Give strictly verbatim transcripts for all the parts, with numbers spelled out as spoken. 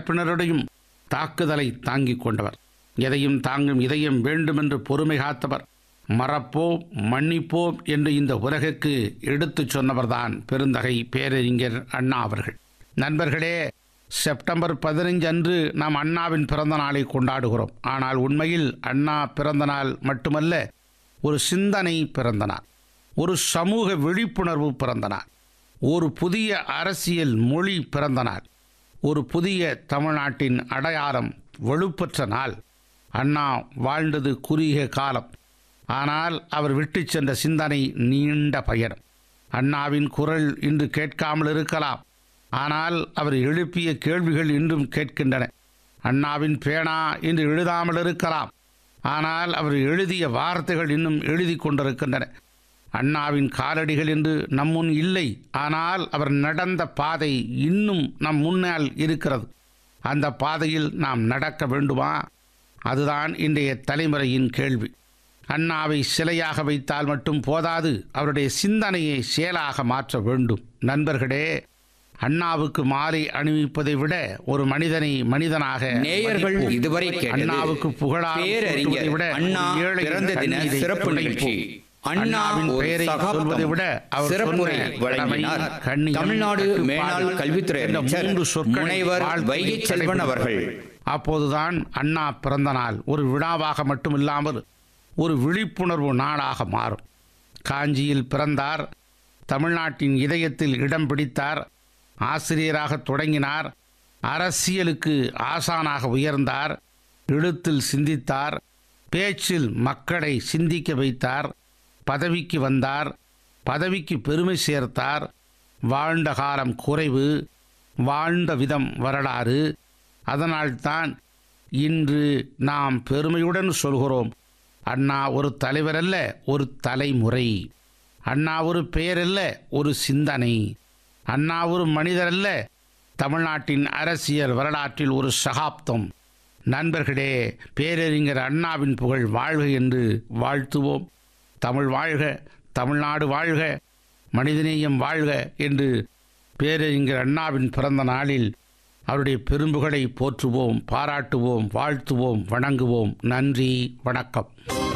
தரப்பினருடையும் தாக்குதலை தாங்கிக் கொண்டவர். எதையும் தாங்கும் இதயம் வேண்டுமென்று பொறுமை காத்தவர். மறப்போம் மன்னிப்போம் என்று இந்த உலகுக்கு எடுத்துச் சொன்னவர்தான் பெருந்தகை பேரறிஞர் அண்ணா அவர்கள். நண்பர்களே, செப்டம்பர் பதினைந்து அன்று நாம் அண்ணாவின் பிறந்த நாளை கொண்டாடுகிறோம். ஆனால் உண்மையில் அண்ணா பிறந்த நாள் மட்டுமல்ல, ஒரு சிந்தனை பிறந்த நாள், ஒரு சமூக விழிப்புணர்வு பிறந்த நாள், ஒரு புதிய அரசியல் மொழி பிறந்த நாள், ஒரு புதிய தமிழ்நாட்டின் அடையாளம் வலுப்பெற்ற நாள். அண்ணா வாழ்ந்தது குறுகிய காலம், ஆனால் அவர் விட்டு சென்ற சிந்தனை நீண்ட பயணம். அண்ணாவின் குரல் இன்று கேட்காமல் இருக்கலாம், ஆனால் அவர் எழுப்பிய கேள்விகள் இன்றும் கேட்கின்றன. அண்ணாவின் பேனா இன்று எழுதாமல் இருக்கலாம், ஆனால் அவர் எழுதிய வார்த்தைகள் இன்னும் எழுதி கொண்டிருக்கின்றன. அண்ணாவின் காலடிகள் என்று நம்முன் இல்லை, ஆனால் அவர் நடந்த பாதை இன்னும் நம் முன்னால் இருக்கிறது. அந்த பாதையில் நாம் நடக்க வேண்டுமா? அதுதான் இன்றைய தலைமுறையின் கேள்வி. அண்ணாவை சிலையாக வைத்தால் மட்டும் போதாது, அவருடைய சிந்தனையை செயலாக மாற்ற வேண்டும். நண்பர்களே, அண்ணாவுக்கு மாலை அணிவிப்பதை விட ஒரு மனிதனை மனிதனாக நேயர்கள் இதுவரை அண்ணாவுக்கு புகழாரத்தை விட ஏழை சிறப்பு நிகழ்ச்சி அண்ணாவின் பெயரை சொல்வதை விட சிறப்புரை வழங்கினார் தமிழ்நாடு மேலாள் கல்வித்துறை அமைச்சர் முனைவர் வைகை செல்வன் அவர்கள். அப்போதுதான் அண்ணா பிறந்த நாள் ஒரு விழாவாக மட்டுமில்லாமல் ஒரு விழிப்புணர்வு நாளாக மாறும். காஞ்சியில் பிறந்தார், தமிழ்நாட்டின் இதயத்தில் இடம் பிடித்தார், ஆசிரியராக தொடங்கினார், அரசியலுக்கு ஆசானாக உயர்ந்தார், எழுத்தில் சிந்தித்தார், பேச்சில் மக்களை சிந்திக்க வைத்தார், பதவிக்கு வந்தார், பதவிக்கு பெருமை சேர்த்தார். வாழ்ந்த காலம் குறைவு, வாழ்ந்த விதம் வரலாறு. அதனால்தான் இன்று நாம் பெருமையுடன் சொல்கிறோம், அண்ணா ஒரு தலைவர் அல்ல, ஒரு தலைமுறை. அண்ணா ஒரு பெயர் அல்ல, ஒரு சிந்தனை. அண்ணா ஒரு மனிதர் அல்ல, தமிழ்நாட்டின் அரசியல் வரலாற்றில் ஒரு சகாப்தம். நண்பர்களே, பேரறிஞர் அண்ணாவின் புகழ் வாழ்க என்று வாழ்த்துவோம். தமிழ் வாழ்க, தமிழ்நாடு வாழ்க, மனிதநேயம் வாழ்க என்று பேரறிஞர் அண்ணாவின் பிறந்த நாளில் அவருடைய பெரும்புகளை போற்றுவோம், பாராட்டுவோம், வாழ்த்துவோம், வணங்குவோம். நன்றி, வணக்கம்.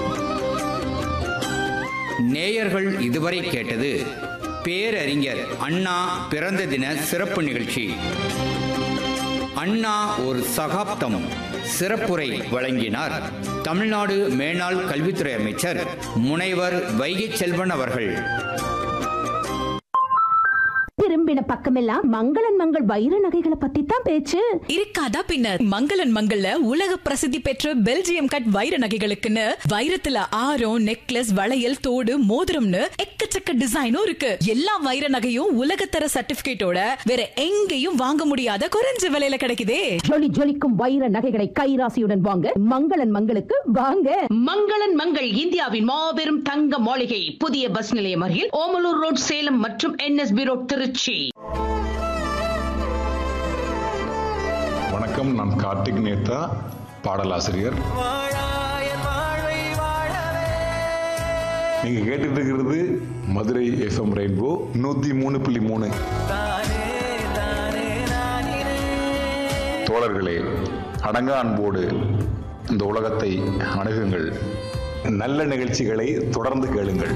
நேயர்கள் இதுவரை கேட்டது பேரறிஞர் அண்ணா பிறந்த தின சிறப்பு நிகழ்ச்சி. அண்ணா ஒரு சகாப்தம் சிறப்புரை வழங்கினார் தமிழ்நாடு மேலாள் கல்வித்துறை அமைச்சர் முனைவர் வைகை செல்வன் அவர்கள். திரும்பின பக்கமெல்லாம் மங்களன் மங்கள் வைர நகைகளை பத்தி தான் பேச்சு. இருக்காதா பின்னர், மங்களன் மங்கள்ல உலக பிரசித்தி பெற்ற பெல்ஜியம் கட் வைர நகைகளுக்குன்னு வைரத்துல ஆரம், நெக்லஸ், வளையல், தோடு, மோதிரம்னு எக்கச்சக்க டிசைனும் இருக்கு. எல்லா வைர நகையும் உலகத்தர சர்டிபிகேட்டோட வேற எங்கேயும் வாங்க முடியாத குறைஞ்ச விலையில கிடைக்குதே. ஜொலி ஜொலிக்கும் வைர நகைகளை கைராசியுடன் வாங்க மங்களன் மங்களுக்கு வாங்க. மங்களன் மங்கள் இந்தியாவின் மாபெரும் தங்க மாளிகை, புதிய பஸ் நிலையம் அருகில் ஓமலூர் ரோட், சேலம் மற்றும் என்எஸ்பி ரோட், திருச்சி. வணக்கம், நான் கார்த்திக் நேத்தா, பாடலாசிரியர். நீங்க கேட்டுட்டு இருக்கிறது மதுரை எஃப்எம் ரெயின்போ நூத்தி மூணு புள்ளி மூணு. தோழர்களே, அடங்கா அன்போடு இந்த உலகத்தை அணுகுங்கள். நல்ல நிகழ்ச்சிகளை தொடர்ந்து கேளுங்கள்.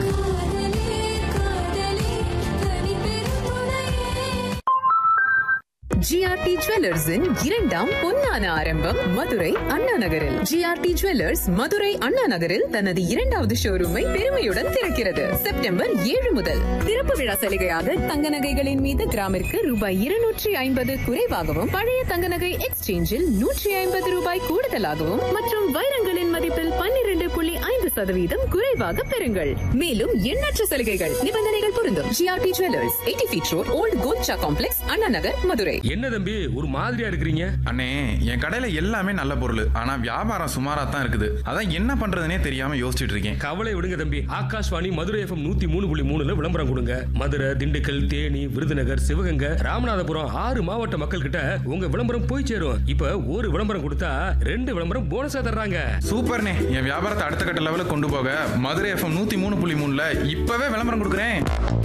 ஜிஆர்டி ஜுவல்லர்ஸின் இரண்டாம் பொன்னான ஆரம்பம் மதுரை அண்ணா நகரில். ஜிஆர்டி ஜுவல்லர்ஸ் மதுரை அண்ணா நகரில் தனது இரண்டாவது ஷோரூமை பெருமையுடன் திறக்கிறது. செப்டம்பர் ஏழு முதல் திறப்பு விழா சலுகையாக தங்க நகைகளின் மீது கிராமிற்கு ரூபாய் இருநூற்றி ஐம்பது குறைவாகவும், பழைய தங்க நகை எக்ஸ்சேஞ்சில் நூற்றி ஐம்பது ரூபாய் கூடுதலாகவும் மற்றும் வைரங்களின் மதிப்பில் பன்னிரண்டு புள்ளி ஐந்து சதவீதம் குறைவாக பெறுங்கள். மேலும் எண்ணற்ற சலுகைகள், நிபந்தனைகள் பொருந்தும். GRT jewellers, eighty feet road, volt Golcha complex, Anna Nagar, Madurai. என்ன தம்பி ஒரு மாதிரியா இருக்கிறீங்க? அண்ணே, என் கடையில எல்லாமே நல்ல பொருள், ஆனா வியாபாரம் சுமாரா தான் இருக்குது. அதான் என்ன பண்றதுனே தெரியாம யோசிச்சுட்டு இருக்கேன். கவலை விடுங்க தம்பி, ஆகாஷ்வாணி மதுரை எஃப்எம் நூத்தி மூணு புள்ளி மூணுல விளம்பரம் கொடுங்க. மதுரை, திண்டுக்கல், தேனி, விருதுநகர், சிவகங்கை, ராமநாதபுரம் ஆறு மாவட்ட மக்கள் கிட்ட உங்க விளம்பரம் போய் சேரும். இப்ப ஒரு விளம்பரம் கொடுத்தா ரெண்டு விளம்பரம் போனஸா தர்றாங்க. சூப்பர்ண்ணே, என் வியாபாரத்தை அடுத்த கட்ட லெவலுக்கு கொண்டு போக மதுரை எஃப்எம் நூத்தி மூணு புள்ளி மூணுல இப்பவே விளம்பரம் கொடுக்குறேன்.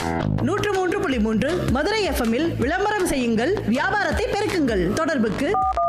நூற்று மூன்று புள்ளி மூன்று மதுரை எஃப்எம்மில் விளம்பரம் செய்யுங்கள், வியாபாரத்தை பெருக்குங்கள். தொடர்புக்கு